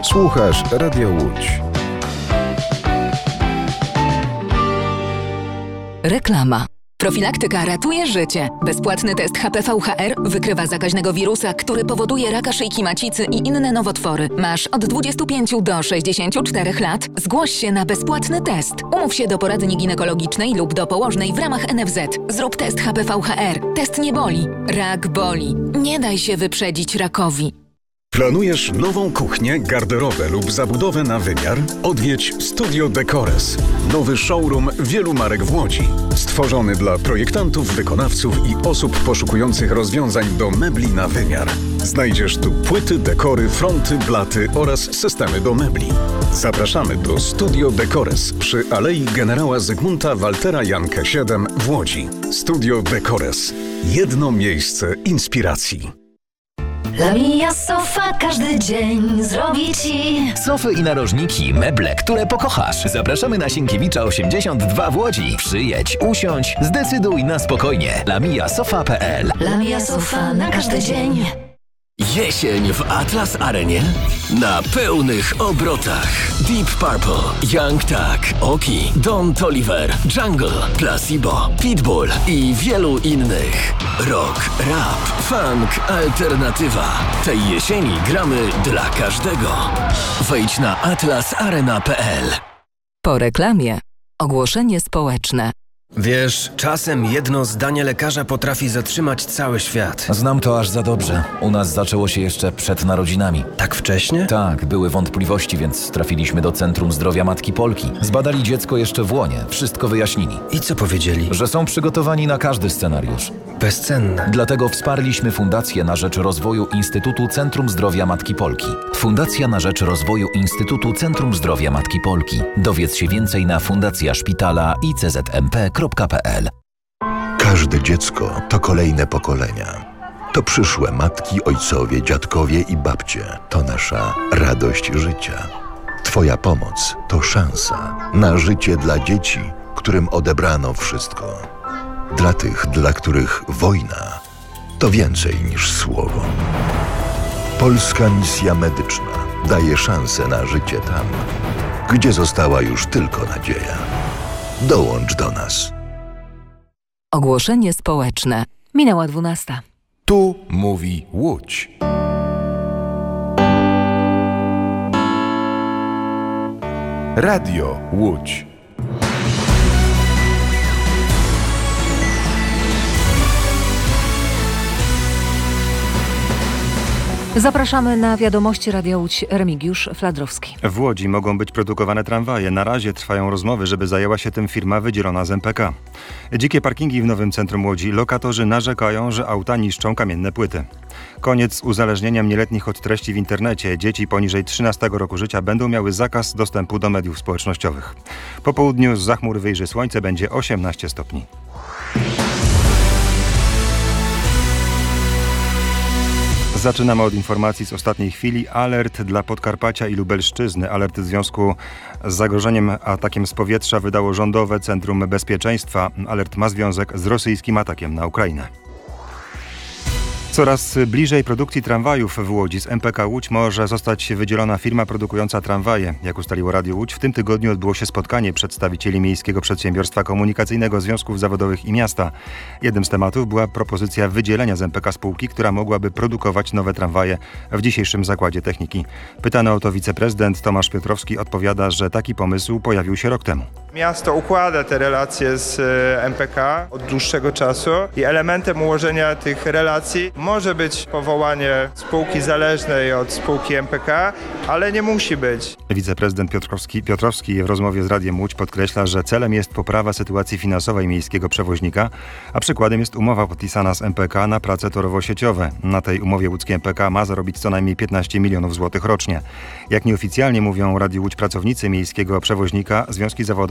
Słuchasz Radio Łódź. Reklama. Profilaktyka ratuje życie. Bezpłatny test HPV-HR wykrywa zakaźnego wirusa, który powoduje raka szyjki macicy i inne nowotwory. Masz od 25 do 64 lat? Zgłoś się na bezpłatny test. Umów się do poradni ginekologicznej lub do położnej w ramach NFZ. Zrób test HPV-HR. Test nie boli. Rak boli. Nie daj się wyprzedzić rakowi. Planujesz nową kuchnię, garderobę lub zabudowę na wymiar? Odwiedź Studio Decores. Nowy showroom wielu marek w Łodzi. Stworzony dla projektantów, wykonawców i osób poszukujących rozwiązań do mebli na wymiar. Znajdziesz tu płyty, dekory, fronty, blaty oraz systemy do mebli. Zapraszamy do Studio Decores przy Alei Generała Zygmunta Waltera Jankę 7 w Łodzi. Studio Decores. Jedno miejsce inspiracji. Lamia Sofa każdy dzień zrobi Ci sofy i narożniki, meble, które pokochasz. Zapraszamy na Sienkiewicza 82 w Łodzi. Przyjedź, usiądź, zdecyduj na spokojnie. lamiasofa.pl. Lamia Sofa na każdy dzień. Jesień w Atlas Arenie na pełnych obrotach. Deep Purple, Young Thug, Oki, Don Toliver, Jungle, Placebo, Pitbull i wielu innych. Rock, rap, funk, alternatywa. Tej jesieni gramy dla każdego. Wejdź na atlasarena.pl. Po reklamie. Ogłoszenie społeczne. Wiesz, czasem jedno zdanie lekarza potrafi zatrzymać cały świat. Znam to aż za dobrze. U nas zaczęło się jeszcze przed narodzinami. Tak wcześnie? Tak, były wątpliwości, więc trafiliśmy do Centrum Zdrowia Matki Polki. Zbadali dziecko jeszcze w łonie, wszystko wyjaśnili. I co powiedzieli? Że są przygotowani na każdy scenariusz. Bezcenne. Dlatego wsparliśmy Fundację na rzecz rozwoju Instytutu Centrum Zdrowia Matki Polki. Fundacja na rzecz rozwoju Instytutu Centrum Zdrowia Matki Polki. Dowiedz się więcej na fundacjaszpitala iczmp.pl. Każde dziecko to kolejne pokolenia. To przyszłe matki, ojcowie, dziadkowie i babcie. To nasza radość życia. Twoja pomoc to szansa na życie dla dzieci, którym odebrano wszystko. Dla tych, dla których wojna to więcej niż słowo. Polska Misja Medyczna daje szansę na życie tam, gdzie została już tylko nadzieja. Dołącz do nas. Ogłoszenie społeczne. Minęła 12. Tu mówi Łódź. Radio Łódź. Zapraszamy na wiadomości Radia Łódź. Remigiusz Fladrowski. W Łodzi mogą być produkowane tramwaje. Na razie trwają rozmowy, żeby zajęła się tym firma wydzielona z MPK. Dzikie parkingi w nowym centrum Łodzi. Lokatorzy narzekają, że auta niszczą kamienne płyty. Koniec uzależnienia nieletnich od treści w internecie. Dzieci poniżej 13 roku życia będą miały zakaz dostępu do mediów społecznościowych. Po południu zza chmur wyjrzy słońce, będzie 18 stopni. Zaczynamy od informacji z ostatniej chwili. Alert dla Podkarpacia i Lubelszczyzny. Alert w związku z zagrożeniem atakiem z powietrza wydało Rządowe Centrum Bezpieczeństwa. Alert ma związek z rosyjskim atakiem na Ukrainę. Coraz bliżej produkcji tramwajów w Łodzi. Z MPK Łódź może zostać wydzielona firma produkująca tramwaje. Jak ustaliło Radio Łódź, w tym tygodniu odbyło się spotkanie przedstawicieli Miejskiego Przedsiębiorstwa Komunikacyjnego, Związków Zawodowych i Miasta. Jednym z tematów była propozycja wydzielenia z MPK spółki, która mogłaby produkować nowe tramwaje w dzisiejszym Zakładzie Techniki. Pytany o to wiceprezydent Tomasz Piotrowski odpowiada, że taki pomysł pojawił się rok temu. Miasto układa te relacje z MPK od dłuższego czasu i elementem ułożenia tych relacji może być powołanie spółki zależnej od spółki MPK, ale nie musi być. Wiceprezydent Piotrowski w rozmowie z Radiem Łódź podkreśla, że celem jest poprawa sytuacji finansowej miejskiego przewoźnika, a przykładem jest umowa podpisana z MPK na prace torowo-sieciowe. Na tej umowie łódzkie MPK ma zarobić co najmniej 15 milionów złotych rocznie. Jak nieoficjalnie mówią Radiu Łódź pracownicy miejskiego przewoźnika, związki zawodowe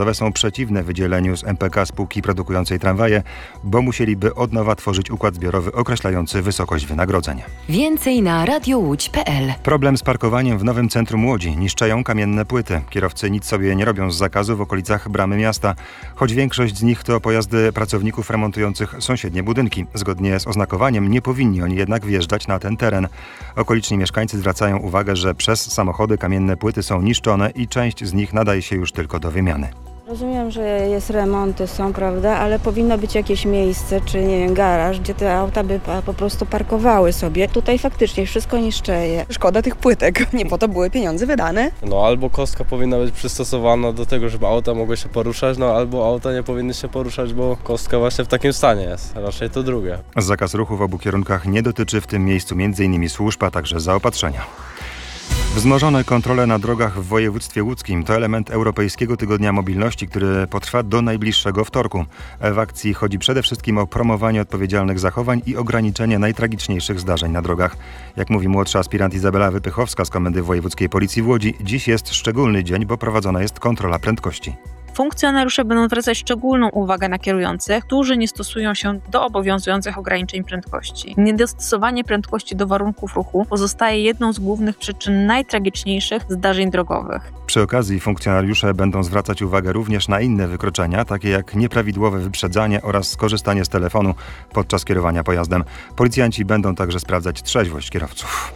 samorządowe są przeciwne wydzieleniu z MPK spółki produkującej tramwaje, bo musieliby od nowa tworzyć układ zbiorowy określający wysokość wynagrodzeń. Więcej na radiołódź.pl. Problem z parkowaniem w nowym centrum Łodzi. Niszczeją kamienne płyty. Kierowcy nic sobie nie robią z zakazu w okolicach bramy miasta, choć większość z nich to pojazdy pracowników remontujących sąsiednie budynki. Zgodnie z oznakowaniem nie powinni oni jednak wjeżdżać na ten teren. Okoliczni mieszkańcy zwracają uwagę, że przez samochody kamienne płyty są niszczone i część z nich nadaje się już tylko do wymiany. Rozumiem, że jest remonty, są, prawda, ale powinno być jakieś miejsce, czy nie wiem, garaż, gdzie te auta by po prostu parkowały sobie. Tutaj faktycznie wszystko niszczeje. Szkoda tych płytek, nie po to były pieniądze wydane. No albo kostka powinna być przystosowana do tego, żeby auta mogły się poruszać, no albo auta nie powinny się poruszać, bo kostka właśnie w takim stanie jest. Raczej to drugie. Zakaz ruchu w obu kierunkach nie dotyczy w tym miejscu m.in. służb, a także zaopatrzenia. Wzmożone kontrole na drogach w województwie łódzkim to element Europejskiego Tygodnia Mobilności, który potrwa do najbliższego wtorku. W akcji chodzi przede wszystkim o promowanie odpowiedzialnych zachowań i ograniczenie najtragiczniejszych zdarzeń na drogach. Jak mówi młodsza aspirant Izabela Wypychowska z Komendy Wojewódzkiej Policji w Łodzi, dziś jest szczególny dzień, bo prowadzona jest kontrola prędkości. Funkcjonariusze będą zwracać szczególną uwagę na kierujących, którzy nie stosują się do obowiązujących ograniczeń prędkości. Niedostosowanie prędkości do warunków ruchu pozostaje jedną z głównych przyczyn najtragiczniejszych zdarzeń drogowych. Przy okazji funkcjonariusze będą zwracać uwagę również na inne wykroczenia, takie jak nieprawidłowe wyprzedzanie oraz skorzystanie z telefonu podczas kierowania pojazdem. Policjanci będą także sprawdzać trzeźwość kierowców.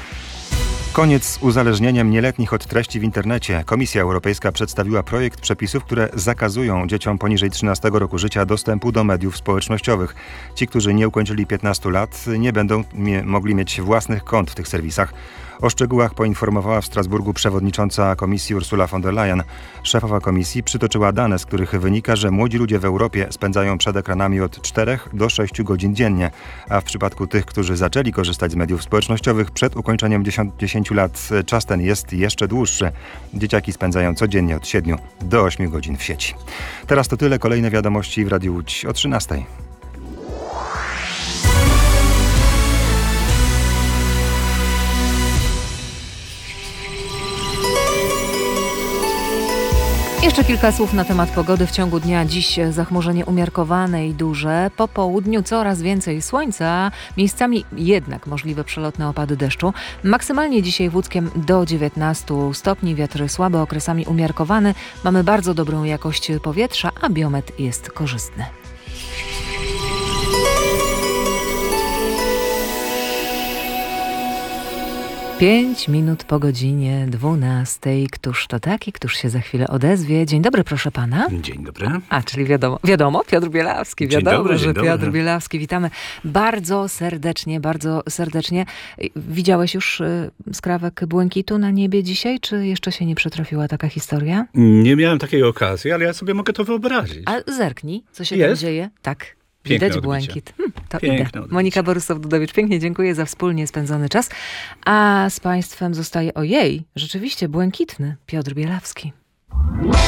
Koniec z uzależnieniem nieletnich od treści w internecie. Komisja Europejska przedstawiła projekt przepisów, które zakazują dzieciom poniżej 13 roku życia dostępu do mediów społecznościowych. Ci, którzy nie ukończyli 15 lat, nie będą mogli mieć własnych kont w tych serwisach. O szczegółach poinformowała w Strasburgu przewodnicząca Komisji Ursula von der Leyen. Szefowa Komisji przytoczyła dane, z których wynika, że młodzi ludzie w Europie spędzają przed ekranami od 4 do 6 godzin dziennie, a w przypadku tych, którzy zaczęli korzystać z mediów społecznościowych przed ukończeniem 10 lat, czas ten jest jeszcze dłuższy. Dzieciaki spędzają codziennie od 7 do 8 godzin w sieci. Teraz to tyle. Kolejne wiadomości w Radiu Łódź o 13:00. Jeszcze kilka słów na temat pogody. W ciągu dnia dziś zachmurzenie umiarkowane i duże. Po południu coraz więcej słońca, miejscami jednak możliwe przelotne opady deszczu. Maksymalnie dzisiaj w Łódzkiem do 19 stopni, wiatr słaby, okresami umiarkowany. Mamy bardzo dobrą jakość powietrza, a biometr jest korzystny. Pięć minut po godzinie 12:00. Któż to taki? Któż się za chwilę odezwie? Dzień dobry, proszę pana. Dzień dobry. A, czyli wiadomo, Piotr Bielawski. Wiadomo, że Piotr Bielawski. Witamy bardzo serdecznie. Widziałeś już skrawek błękitu na niebie dzisiaj, czy jeszcze się nie przytrafiła taka historia? Nie miałem takiej okazji, ale ja sobie mogę to wyobrazić. A zerknij, co się tam dzieje. Tak. Widać błękit. To idę. Monika Borysów-Dudowicz, pięknie dziękuję za wspólnie spędzony czas. A z państwem zostaje, rzeczywiście błękitny Piotr Bielawski.